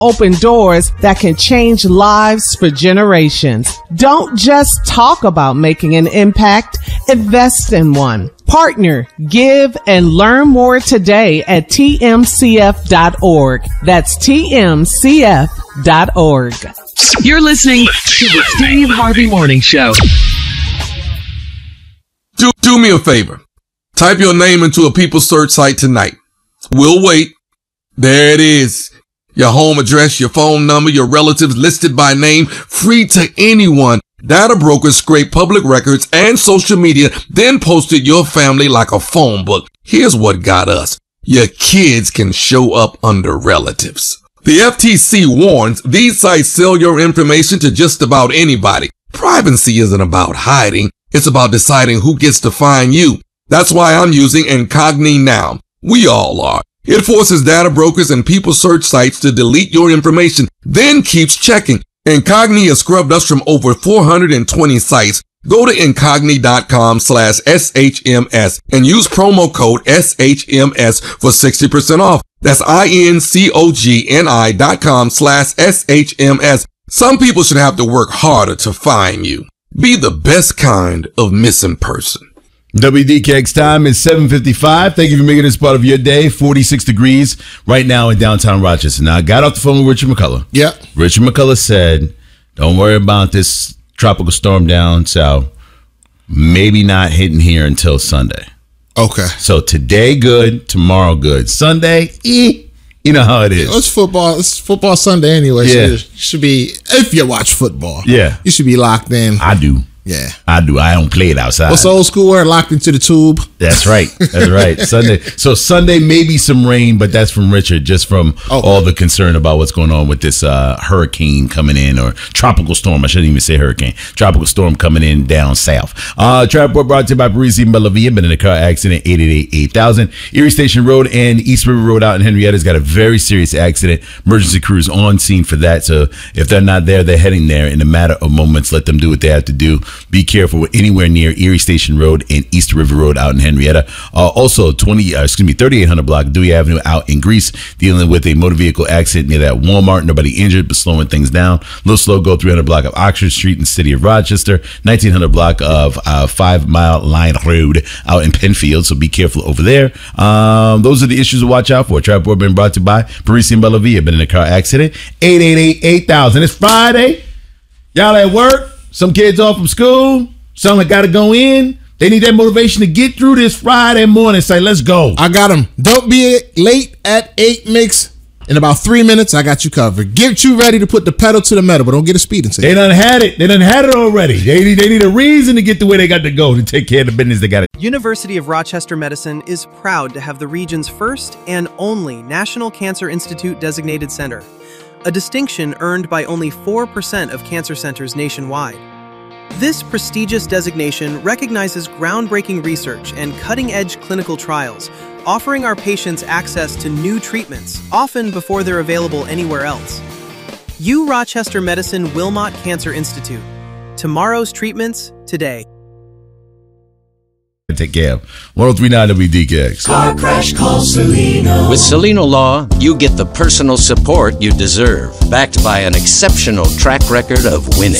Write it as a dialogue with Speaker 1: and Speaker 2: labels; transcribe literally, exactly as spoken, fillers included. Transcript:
Speaker 1: open doors that can change lives for generations. Don't just talk about making an impact, invest in one. Partner, give, and learn more today at T M C F dot org. That's T M C F dot org.
Speaker 2: You're listening to the Steve Harvey Morning Show.
Speaker 3: Do, do me a favor. Type your name into a People search site tonight. We'll wait. There it is. Your home address, your phone number, your relatives listed by name, free to anyone. Data brokers scrape public records and social media, then posted your family like a phone book. Here's what got us. Your kids can show up under relatives. The F T C warns these sites sell your information to just about anybody. Privacy isn't about hiding. It's about deciding who gets to find you. That's why I'm using Incogni now. We all are. It forces data brokers and people search sites to delete your information, then keeps checking. Incogni has scrubbed us from over four hundred twenty sites. Go to incogni.com slash SHMS and use promo code S H M S for sixty percent off. That's I-N-C-O-G-N-I dot com slash S-H-M-S. Some people should have to work harder to find you. Be the best kind of missing person.
Speaker 4: W D K X time is seven fifty-five. Thank you for making this part of your day. forty-six degrees right now in downtown Rochester. Now, I got off the phone with Richard McCullough.
Speaker 5: Yeah.
Speaker 4: Richard McCullough said, don't worry about this tropical storm down south. Maybe not hitting here until Sunday.
Speaker 5: Okay.
Speaker 4: So today good, tomorrow good. Sunday, eh, you know how it is.
Speaker 5: It's football. It's football Sunday anyway.
Speaker 4: Yeah.
Speaker 5: So you should be, if you watch football,
Speaker 4: yeah,
Speaker 5: you should be locked in.
Speaker 4: I do.
Speaker 5: Yeah.
Speaker 4: I do. I don't play it outside.
Speaker 5: What's the old school word? Locked into the tube.
Speaker 4: That's right. That's right. Sunday. So Sunday, maybe some rain, but that's from Richard, just from oh. all the concern about what's going on with this uh, hurricane coming in, or tropical storm. I shouldn't even say hurricane. Tropical storm coming in down south. Uh, Trapper brought to you by Parisi and Bellavia. Been in a car accident, eight eight eight, eight thousand. Erie Station Road and East River Road out in Henrietta's got a very serious accident. Emergency crews on scene for that. So if they're not there, they're heading there in a matter of moments. Let them do what they have to do. Be careful anywhere near Erie Station Road and East River Road out in Henrietta. Uh, also, twenty, uh, excuse me, thirty-eight hundred block Dewey Avenue out in Greece, dealing with a motor vehicle accident near that Walmart. Nobody injured, but slowing things down. A little slow go three hundred block of Oxford Street in the city of Rochester. nineteen hundred block of uh, Five Mile Line Road out in Penfield. So be careful over there. Um, those are the issues to watch out for. Trap Board been brought to you by Parisi and Bellavia. Been in a car accident. eight eight eight, eight thousand. It's Friday. Y'all at work. Some kids off from school. Some that got to go in. They need that motivation to get through this Friday morning. Say, let's go.
Speaker 5: I got them. Don't be late at eight mix. In about three minutes, I got you covered. Get you ready to put the pedal to the metal, but don't get a speeding ticket.
Speaker 4: They done had it. They done had it already. They need, they need a reason to get to where they got to go to take care of the business they got to.
Speaker 6: University of Rochester Medicine is proud to have the region's first and only National Cancer Institute designated center, a distinction earned by only four percent of cancer centers nationwide. This prestigious designation recognizes groundbreaking research and cutting-edge clinical trials, offering our patients access to new treatments, often before they're available anywhere else. U Rochester Medicine Wilmot Cancer Institute. Tomorrow's treatments today.
Speaker 4: Take care of one oh three point nine W D K X.
Speaker 7: Car Crash, call Celino. With Celino Law, you get the personal support you deserve, backed by an exceptional track record of winning.